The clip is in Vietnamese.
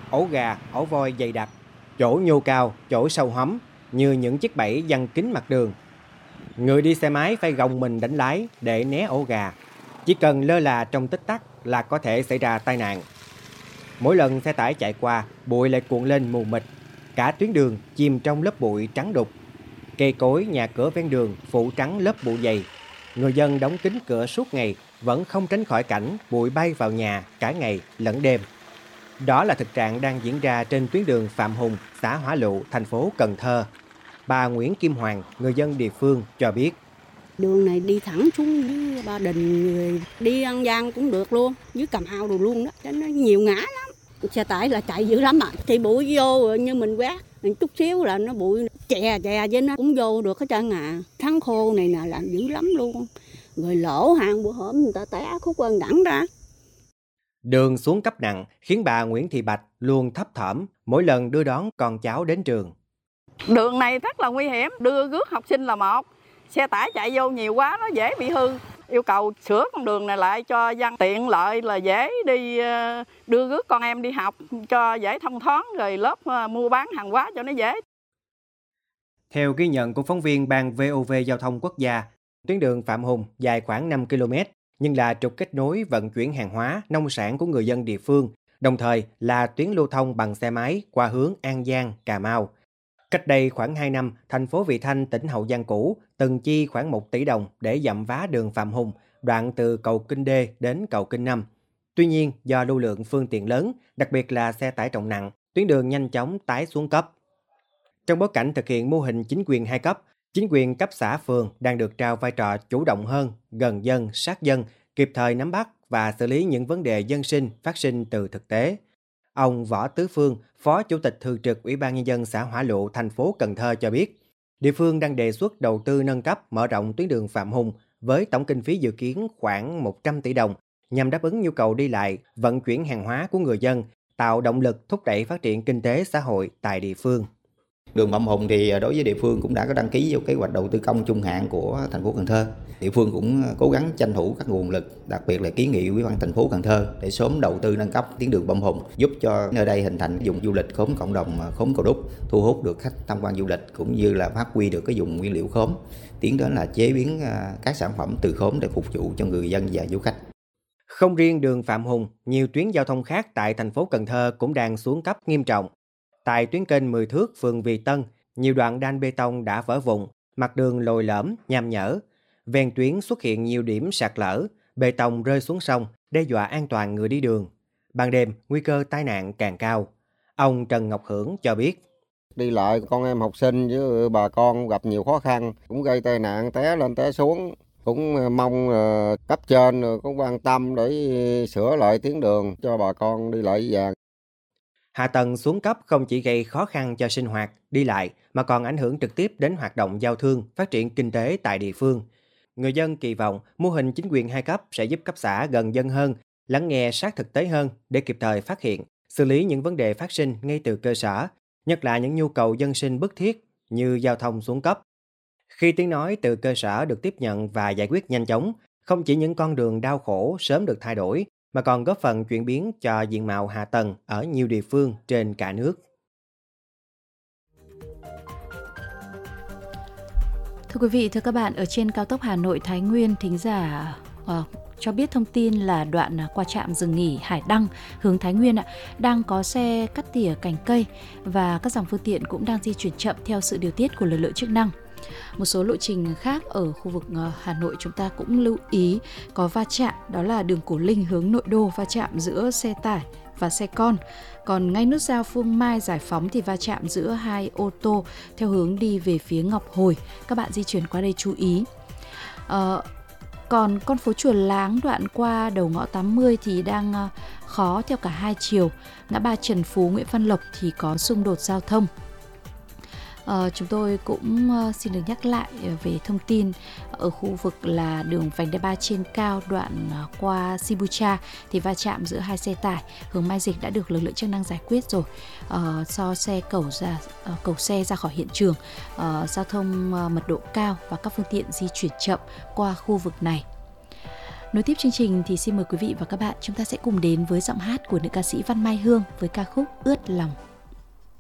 ổ gà, ổ voi dày đặc, chỗ nhô cao, chỗ sâu hóm như những chiếc bẫy giăng kín mặt đường. Người đi xe máy phải gồng mình đánh lái để né ổ gà. Chỉ cần lơ là trong tích tắc là có thể xảy ra tai nạn. Mỗi lần xe tải chạy qua, bụi lại cuộn lên mù mịt. Cả tuyến đường chìm trong lớp bụi trắng đục. Cây cối, nhà cửa ven đường phủ trắng lớp bụi dày. Người dân đóng kín cửa suốt ngày vẫn không tránh khỏi cảnh bụi bay vào nhà cả ngày lẫn đêm. Đó là thực trạng đang diễn ra trên tuyến đường Phạm Hùng, xã Hỏa Lựu, thành phố Cần Thơ. Bà Nguyễn Kim Hoàng, người dân địa phương cho biết. Đường này đi thẳng xuống với Ba Đình, đi An Giang cũng được luôn, với Cà Mau đồ luôn đó, nó nhiều ngã lắm. Xe tải là chạy dữ lắm thì bụi vô như mình quét, chút xíu là nó bụi chè với nó cũng vô được hết trơn à. Tháng khô này nè là dữ lắm luôn, rồi lỗ hàng bữa hổm người ta té khúc quần đẳng ra. Đường xuống cấp nặng khiến bà Nguyễn Thị Bạch luôn thấp thỏm mỗi lần đưa đón con cháu đến trường. Đường này rất là nguy hiểm, đưa rước học sinh là một, xe tải chạy vô nhiều quá nó dễ bị hư. Yêu cầu sửa con đường này lại cho dân tiện lợi là dễ đi đưa rước con em đi học cho dễ thông thoáng, rồi lớp mua bán hàng hóa cho nó dễ. Theo ghi nhận của phóng viên Ban VOV Giao thông Quốc gia, tuyến đường Phạm Hùng dài khoảng 5 km nhưng là trục kết nối vận chuyển hàng hóa, nông sản của người dân địa phương, đồng thời là tuyến lưu thông bằng xe máy qua hướng An Giang, Cà Mau. Cách đây khoảng 2 năm, thành phố Vị Thanh, tỉnh Hậu Giang cũ từng chi khoảng 1 tỷ đồng để dặm vá đường Phạm Hùng, đoạn từ cầu Kinh Đê đến cầu Kinh Năm. Tuy nhiên, do lưu lượng phương tiện lớn, đặc biệt là xe tải trọng nặng, tuyến đường nhanh chóng tái xuống cấp. Trong bối cảnh thực hiện mô hình chính quyền 2 cấp, chính quyền cấp xã phường đang được trao vai trò chủ động hơn, gần dân, sát dân, kịp thời nắm bắt và xử lý những vấn đề dân sinh phát sinh từ thực tế. Ông Võ Tứ Phương, Phó Chủ tịch Thường trực Ủy ban Nhân dân xã Hỏa Lựu, thành phố Cần Thơ cho biết, địa phương đang đề xuất đầu tư nâng cấp mở rộng tuyến đường Phạm Hùng với tổng kinh phí dự kiến khoảng 100 tỷ đồng nhằm đáp ứng nhu cầu đi lại, vận chuyển hàng hóa của người dân, tạo động lực thúc đẩy phát triển kinh tế xã hội tại địa phương. Đường Phạm Hùng thì đối với địa phương cũng đã có đăng ký vào kế hoạch đầu tư công trung hạn của thành phố Cần Thơ. Địa phương cũng cố gắng tranh thủ các nguồn lực, đặc biệt là kiến nghị Ủy ban thành phố Cần Thơ để sớm đầu tư nâng cấp tuyến đường Phạm Hùng, giúp cho nơi đây hình thành vùng du lịch khóm cộng đồng khóm Cầu Đúc, thu hút được khách tham quan du lịch cũng như là phát huy được cái vùng nguyên liệu khóm, tiến đến là chế biến các sản phẩm từ khóm để phục vụ cho người dân và du khách. Không riêng đường Phạm Hùng, nhiều tuyến giao thông khác tại thành phố Cần Thơ cũng đang xuống cấp nghiêm trọng. Tại tuyến kênh 10 thước phường Vị Tân, nhiều đoạn đan bê tông đã vỡ vụn, mặt đường lồi lõm, nham nhở. Ven tuyến xuất hiện nhiều điểm sạt lở, bê tông rơi xuống sông, đe dọa an toàn người đi đường. Ban đêm, nguy cơ tai nạn càng cao. Ông Trần Ngọc Hưởng cho biết. Đi lại con em học sinh với bà con gặp nhiều khó khăn, cũng gây tai nạn té lên té xuống. Cũng mong cấp trên cũng quan tâm để sửa lại tuyến đường cho bà con đi lại dễ dàng. Hạ tầng xuống cấp không chỉ gây khó khăn cho sinh hoạt, đi lại mà còn ảnh hưởng trực tiếp đến hoạt động giao thương, phát triển kinh tế tại địa phương. Người dân kỳ vọng mô hình chính quyền 2 cấp sẽ giúp cấp xã gần dân hơn, lắng nghe sát thực tế hơn để kịp thời phát hiện, xử lý những vấn đề phát sinh ngay từ cơ sở, nhất là những nhu cầu dân sinh bức thiết như giao thông xuống cấp. Khi tiếng nói từ cơ sở được tiếp nhận và giải quyết nhanh chóng, không chỉ những con đường đau khổ sớm được thay đổi, mà còn góp phần chuyển biến cho diện mạo hạ tầng ở nhiều địa phương trên cả nước. Thưa quý vị, thưa các bạn, ở trên cao tốc Hà Nội - Thái Nguyên, thính giả cho biết thông tin là đoạn qua trạm dừng nghỉ Hải Đăng hướng Thái Nguyên đang có xe cắt tỉa cành cây và các dòng phương tiện cũng đang di chuyển chậm theo sự điều tiết của lực lượng chức năng. Một số lộ trình khác ở khu vực Hà Nội chúng ta cũng lưu ý có va chạm, đó là đường Cổ Linh hướng nội đô va chạm giữa xe tải và xe con. Còn ngay nút giao Phương Mai Giải Phóng thì va chạm giữa 2 ô tô theo hướng đi về phía Ngọc Hồi. Các bạn di chuyển qua đây chú ý. Còn con phố Chùa Láng đoạn qua đầu ngõ 80 thì đang khó theo cả hai chiều. Ngã ba Trần Phú, Nguyễn Văn Lộc thì có xung đột giao thông. Chúng tôi cũng xin được nhắc lại về thông tin ở khu vực là đường vành đai 3 trên cao đoạn qua Sibucha thì va chạm giữa 2 xe tải hướng Mai Dịch đã được lực lượng chức năng giải quyết rồi. Do xe cầu xe ra khỏi hiện trường, giao thông mật độ cao và các phương tiện di chuyển chậm qua khu vực này. Nối tiếp chương trình thì xin mời quý vị và các bạn chúng ta sẽ cùng đến với giọng hát của nữ ca sĩ Văn Mai Hương với ca khúc Ướt Lòng.